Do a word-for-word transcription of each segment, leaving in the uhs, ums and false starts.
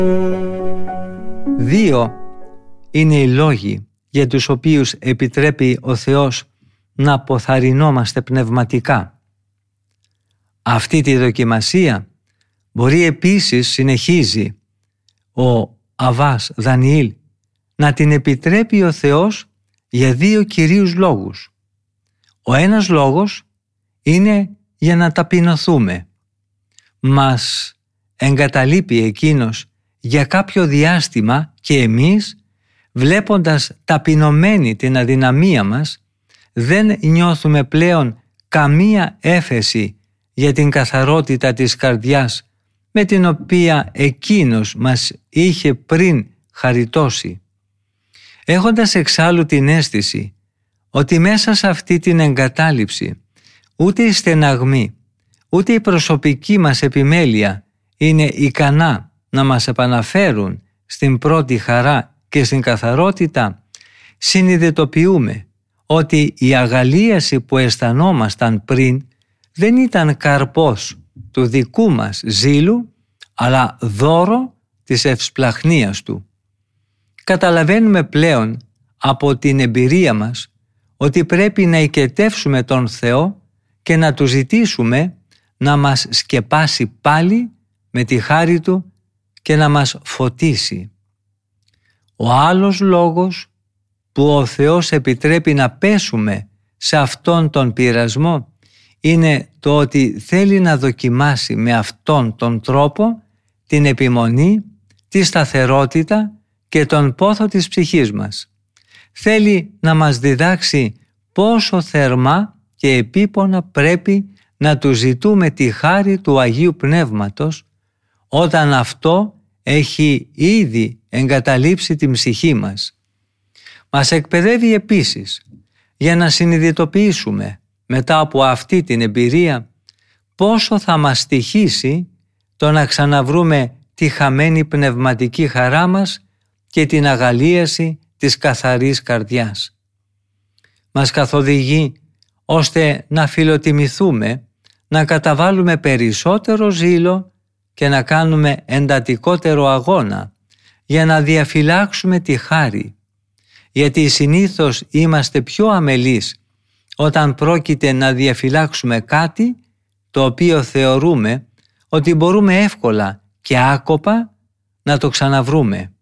Δύο είναι οι λόγοι για τους οποίους επιτρέπει ο Θεός να αποθαρρυνόμαστε πνευματικά. Αυτή τη δοκιμασία μπορεί επίσης, συνεχίζει ο Αββάς Δανιήλ, να την επιτρέπει ο Θεός για δύο κυρίους λόγους. Ο ένας λόγος είναι για να ταπεινωθούμε. Μας εγκαταλείπει Εκείνος για κάποιο διάστημα και εμείς, βλέποντας ταπεινωμένη την αδυναμία μας, δεν νιώθουμε πλέον καμία έφεση για την καθαρότητα της καρδιάς με την οποία Εκείνος μας είχε πριν χαριτώσει. Έχοντας εξάλλου την αίσθηση ότι μέσα σε αυτή την εγκατάλειψη ούτε η στεναγμή ούτε η προσωπική μας επιμέλεια είναι ικανά να μας επαναφέρουν στην πρώτη χαρά και στην καθαρότητα, συνειδητοποιούμε ότι η αγαλίαση που αισθανόμασταν πριν δεν ήταν καρπός του δικού μας ζήλου, αλλά δώρο της ευσπλαχνίας Του. Καταλαβαίνουμε πλέον από την εμπειρία μας ότι πρέπει να οικετεύσουμε τον Θεό και να Του ζητήσουμε να μας σκεπάσει πάλι με τη χάρη Του και να μας φωτίσει. Ο άλλος λόγος που ο Θεός επιτρέπει να πέσουμε σε αυτόν τον πειρασμό είναι το ότι θέλει να δοκιμάσει με αυτόν τον τρόπο την επιμονή, τη σταθερότητα και τον πόθο της ψυχής μας. Θέλει να μας διδάξει πόσο θερμά και επίπονα πρέπει να Του ζητούμε τη χάρη του Αγίου Πνεύματος όταν αυτό έχει ήδη εγκαταλείψει την ψυχή μας. Μας εκπαιδεύει επίσης για να συνειδητοποιήσουμε μετά από αυτή την εμπειρία πόσο θα μας στοιχήσει το να ξαναβρούμε τη χαμένη πνευματική χαρά μας και την αγαλίαση της καθαρής καρδιάς. Μας καθοδηγεί ώστε να φιλοτιμηθούμε, να καταβάλουμε περισσότερο ζήλο και να κάνουμε εντατικότερο αγώνα για να διαφυλάξουμε τη χάρη, γιατί συνήθως είμαστε πιο αμελείς όταν πρόκειται να διαφυλάξουμε κάτι το οποίο θεωρούμε ότι μπορούμε εύκολα και άκοπα να το ξαναβρούμε.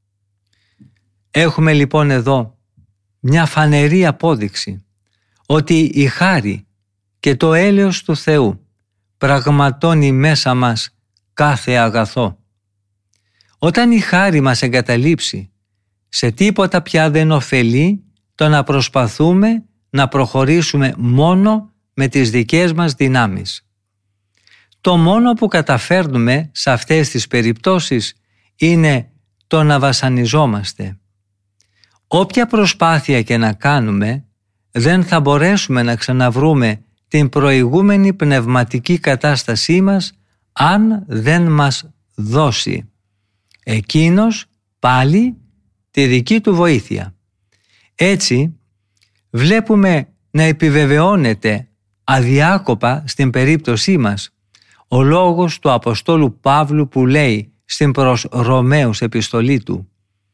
Έχουμε λοιπόν εδώ μια φανερή απόδειξη ότι η χάρη και το έλεος του Θεού πραγματώνει μέσα μας κάθε αγαθό. Όταν η χάρη μας εγκαταλείψει, σε τίποτα πια δεν ωφελεί το να προσπαθούμε να προχωρήσουμε μόνο με τις δικές μας δυνάμεις. Το μόνο που καταφέρνουμε σε αυτές τις περιπτώσεις είναι το να βασανιζόμαστε. Όποια προσπάθεια και να κάνουμε, δεν θα μπορέσουμε να ξαναβρούμε την προηγούμενη πνευματική κατάστασή μας αν δεν μας δώσει Εκείνος πάλι τη δική Του βοήθεια. Έτσι βλέπουμε να επιβεβαιώνεται αδιάκοπα στην περίπτωσή μας ο λόγος του Αποστόλου Παύλου που λέει στην προς Ρωμαίους επιστολή του: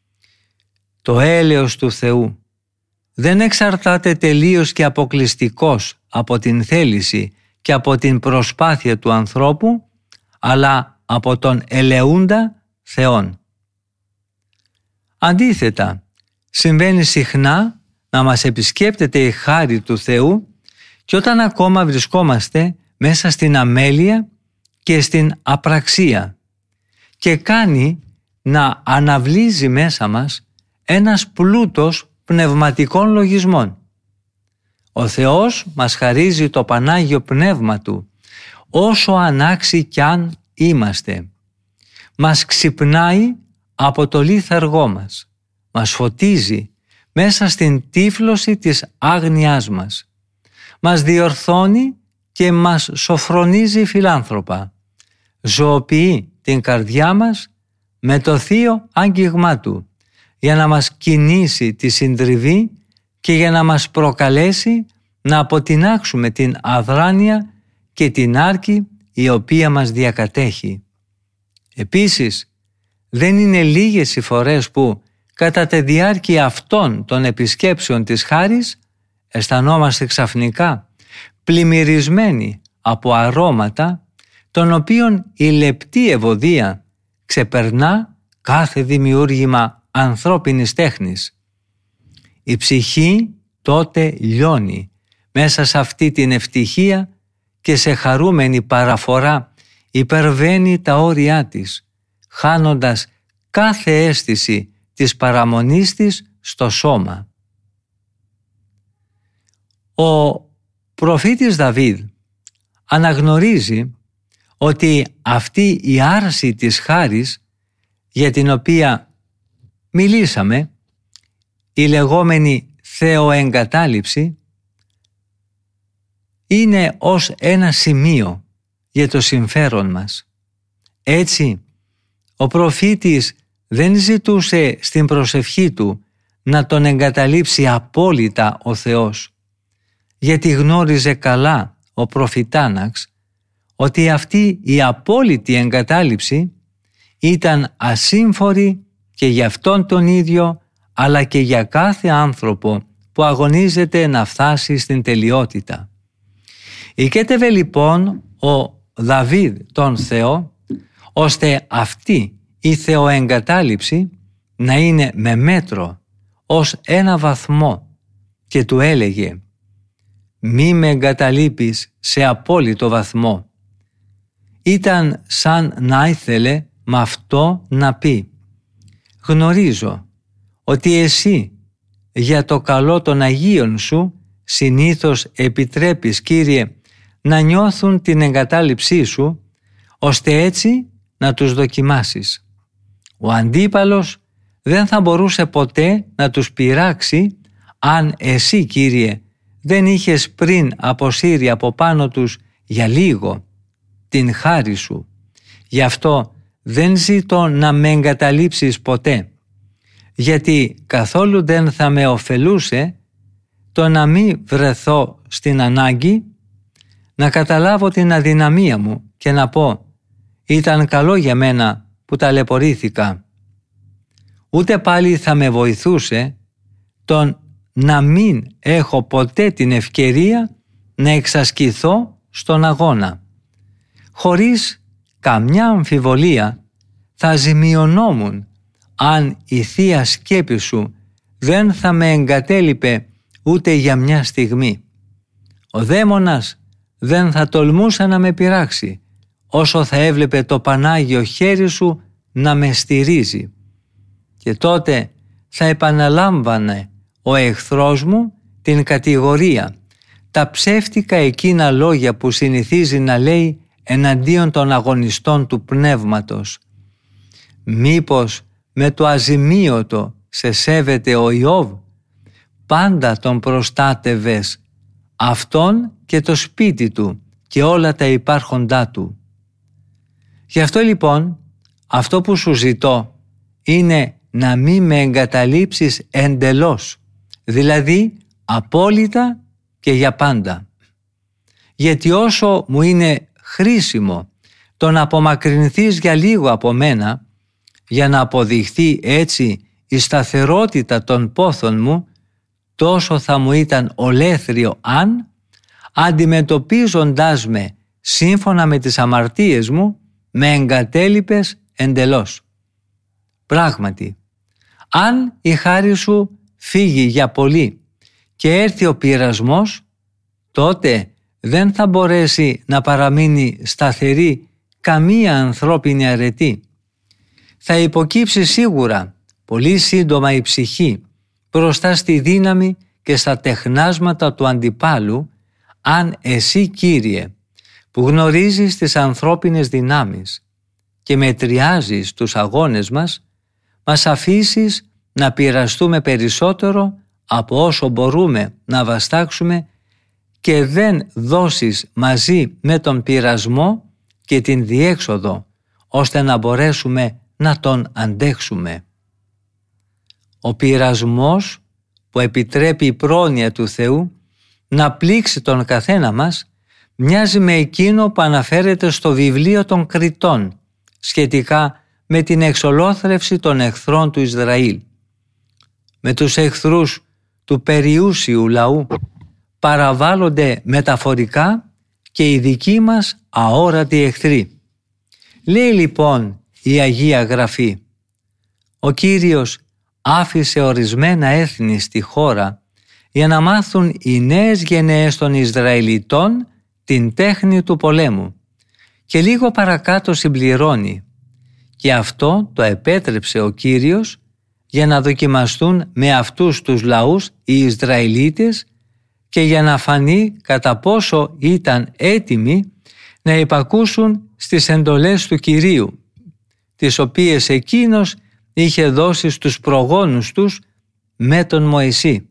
«Το έλεος του Θεού δεν εξαρτάται τελείως και αποκλειστικώς από την θέληση και από την προσπάθεια του ανθρώπου, αλλά από τον ελεούντα Θεόν». Αντίθετα, συμβαίνει συχνά να μας επισκέπτεται η χάρη του Θεού και όταν ακόμα βρισκόμαστε μέσα στην αμέλεια και στην απραξία και κάνει να αναβλύζει μέσα μας ένας πλούτος πνευματικών λογισμών. Ο Θεός μας χαρίζει το Πανάγιο Πνεύμα Του όσο ανάξιοι κι αν είμαστε. Μας ξυπνάει από το λίθαργό μας. Μας φωτίζει μέσα στην τύφλωση της άγνοιάς μας. Μας διορθώνει και μας σοφρονίζει φιλάνθρωπα. Ζωοποιεί την καρδιά μας με το θείο άγγιγμά Του για να μας κινήσει τη συντριβή και για να μας προκαλέσει να αποτινάξουμε την αδράνεια και την άρκη η οποία μας διακατέχει. Επίσης, δεν είναι λίγες οι φορές που κατά τη διάρκεια αυτών των επισκέψεων της χάρις αισθανόμαστε ξαφνικά πλημμυρισμένοι από αρώματα των οποίων η λεπτή ευωδία ξεπερνά κάθε δημιούργημα ανθρώπινης τέχνης. Η ψυχή τότε λιώνει μέσα σε αυτή την ευτυχία και σε χαρούμενη παραφορά υπερβαίνει τα όρια της, χάνοντας κάθε αίσθηση της παραμονής της στο σώμα. Ο προφήτης Δαβίδ αναγνωρίζει ότι αυτή η άρση της χάρις για την οποία μιλήσαμε, η λεγόμενη θεοεγκατάλειψη, είναι ως ένα σημείο για το συμφέρον μας. Έτσι, ο προφήτης δεν ζητούσε στην προσευχή του να τον εγκαταλείψει απόλυτα ο Θεός, γιατί γνώριζε καλά ο προφητάναξ ότι αυτή η απόλυτη εγκατάλειψη ήταν ασύμφορη και για αυτόν τον ίδιο, αλλά και για κάθε άνθρωπο που αγωνίζεται να φτάσει στην τελειότητα. Οικέτευε λοιπόν ο Δαβίδ τον Θεό, ώστε αυτή η θεοεγκατάλειψη να είναι με μέτρο ως ένα βαθμό, και του έλεγε «Μη με εγκαταλείπεις σε απόλυτο βαθμό». Ήταν σαν να ήθελε με αυτό να πει «Γνωρίζω ότι εσύ για το καλό των Αγίων σου συνήθως επιτρέπεις, Κύριε, να νιώθουν την εγκατάλειψή σου, ώστε έτσι να τους δοκιμάσεις. Ο αντίπαλος δεν θα μπορούσε ποτέ να τους πειράξει αν εσύ, Κύριε, δεν είχες πριν αποσύρει από πάνω τους για λίγο την χάρη σου. Γι' αυτό δεν ζητώ να με εγκαταλείψεις ποτέ, γιατί καθόλου δεν θα με ωφελούσε το να μην βρεθώ στην ανάγκη, να καταλάβω την αδυναμία μου και να πω «Ήταν καλό για μένα που ταλαιπωρήθηκα». Ούτε πάλι θα με βοηθούσε τον να μην έχω ποτέ την ευκαιρία να εξασκηθώ στον αγώνα. Χωρίς καμιά αμφιβολία θα ζημιωνόμουν αν η Θεία Σκέπη σου δεν θα με εγκατέλειπε ούτε για μια στιγμή. Ο δαίμονας δεν θα τολμούσε να με πειράξει όσο θα έβλεπε το Πανάγιο χέρι σου να με στηρίζει. Και τότε θα επαναλάμβανε ο εχθρός μου την κατηγορία, τα ψεύτικα εκείνα λόγια που συνηθίζει να λέει εναντίον των αγωνιστών του πνεύματος. Μήπως με το αζημίωτο σε σέβεται ο Ιώβ? Πάντα τον προστάτευες, αυτόν και το σπίτι του και όλα τα υπάρχοντά του. Γι' αυτό λοιπόν αυτό που σου ζητώ είναι να μην με εγκαταλείψεις εντελώς, δηλαδή απόλυτα και για πάντα. Γιατί όσο μου είναι χρήσιμο το να απομακρυνθείς για λίγο από μένα, για να αποδειχθεί έτσι η σταθερότητα των πόθων μου, τόσο θα μου ήταν ολέθριο αν, αντιμετωπίζοντάς με σύμφωνα με τις αμαρτίες μου, με εγκατέλειπες εντελώς. Πράγματι, αν η χάρη σου φύγει για πολύ και έρθει ο πειρασμός, τότε δεν θα μπορέσει να παραμείνει σταθερή καμία ανθρώπινη αρετή. Θα υποκύψει σίγουρα πολύ σύντομα η ψυχή μπροστά στη δύναμη και στα τεχνάσματα του αντιπάλου, αν εσύ, Κύριε, που γνωρίζεις τις ανθρώπινες δυνάμεις και μετριάζεις τους αγώνες μας, μας αφήσεις να πειραστούμε περισσότερο από όσο μπορούμε να βαστάξουμε και δεν δώσεις μαζί με τον πειρασμό και την διέξοδο, ώστε να μπορέσουμε να τον αντέξουμε. Ο πειρασμός που επιτρέπει η πρόνοια του Θεού να πλήξει τον καθένα μας μοιάζει με εκείνο που αναφέρεται στο βιβλίο των Κριτών σχετικά με την εξολόθρευση των εχθρών του Ισραήλ. Με τους εχθρούς του περιούσιου λαού παραβάλλονται μεταφορικά και οι δικοί μας αόρατοι εχθροί. Λέει λοιπόν η Αγία Γραφή: ο Κύριος άφησε ορισμένα έθνη στη χώρα για να μάθουν οι νέες γενναίες των Ισραηλιτών την τέχνη του πολέμου. Και λίγο παρακάτω συμπληρώνει: και αυτό το επέτρεψε ο Κύριος για να δοκιμαστούν με αυτούς τους λαούς οι Ισραηλίτες και για να φανεί κατά πόσο ήταν έτοιμοι να υπακούσουν στις εντολές του Κυρίου, τις οποίες εκείνος είχε δώσει στους προγόνους τους με τον Μωυσή.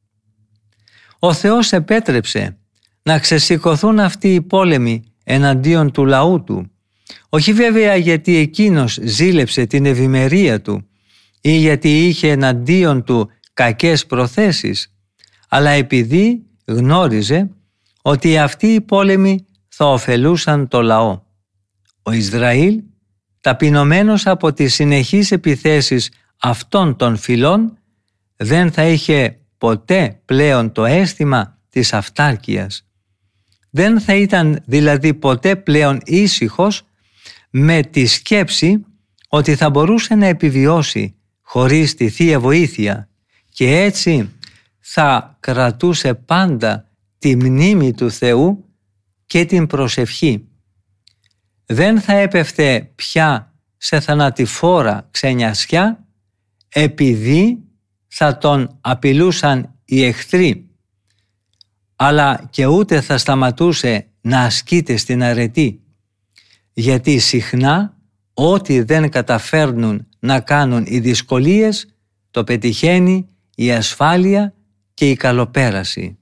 Ο Θεός επέτρεψε να ξεσηκωθούν αυτοί οι πόλεμοι εναντίον του λαού του, όχι βέβαια γιατί εκείνος ζήλεψε την ευημερία του ή γιατί είχε εναντίον του κακές προθέσεις, αλλά επειδή γνώριζε ότι αυτοί οι πόλεμοι θα ωφελούσαν το λαό. Ο Ισραήλ, ταπεινωμένος από τις συνεχείς επιθέσεις αυτών των φυλών, δεν θα είχε ποτέ πλέον το αίσθημα της αυτάρκειας. Δεν θα ήταν δηλαδή ποτέ πλέον ήσυχος με τη σκέψη ότι θα μπορούσε να επιβιώσει χωρίς τη Θεία Βοήθεια και έτσι θα κρατούσε πάντα τη μνήμη του Θεού και την προσευχή. Δεν θα έπεφτε πια σε θανατηφόρα ξενιασιά επειδή θα τον απειλούσαν οι εχθροί, αλλά και ούτε θα σταματούσε να ασκείται στην αρετή, γιατί συχνά ό,τι δεν καταφέρνουν να κάνουν οι δυσκολίες το πετυχαίνει η ασφάλεια και η καλοπέραση.